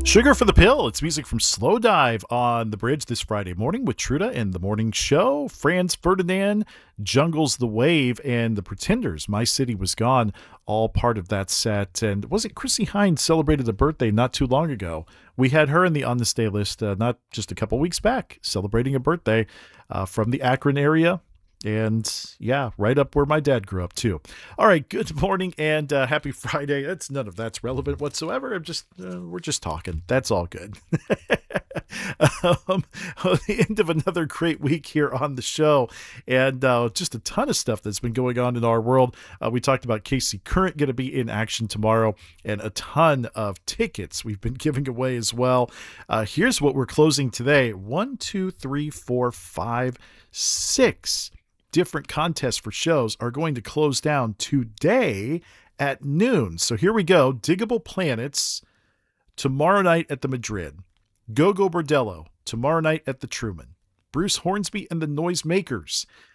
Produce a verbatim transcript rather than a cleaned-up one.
Sugar for the Pill. It's music from Slow Dive on the bridge this Friday morning with Truda and the Morning Show. Franz Ferdinand, Jungle's The Wave, and The Pretenders. My City Was Gone, all part of that set. And was it Chrissy Hynde celebrated a birthday not too long ago? We had her in the On This Day list uh, not just a couple weeks back, celebrating a birthday uh, from the Akron area. And yeah, right up where my dad grew up too. All right, good morning and uh, happy Friday. It's none of that's relevant whatsoever. I'm just uh, we're just talking. That's all good. um, the end of another great week here on the show, and uh, just a ton of stuff that's been going on in our world. Uh, we talked about K C Current going to be in action tomorrow, and a ton of tickets we've been giving away as well. Uh, here's what we're closing today: one, two, three, four, five, six. Different contests for shows are going to close down today at noon. So here we go. Diggable Planets tomorrow night at the Madrid. Go-Go Bordello tomorrow night at the Truman. Bruce Hornsby and the Noisemakers